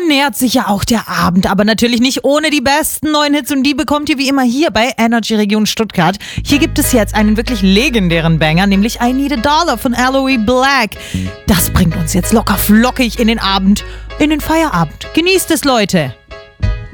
nähert sich ja auch der Abend, aber natürlich nicht ohne die besten neuen Hits und die bekommt ihr wie immer hier bei Energy Region Stuttgart. Hier gibt es jetzt einen wirklich legendären Banger, nämlich I Need a Dollar von Aloe Black. Das bringt uns jetzt locker flockig in den Abend, in den Feierabend. Genießt es, Leute!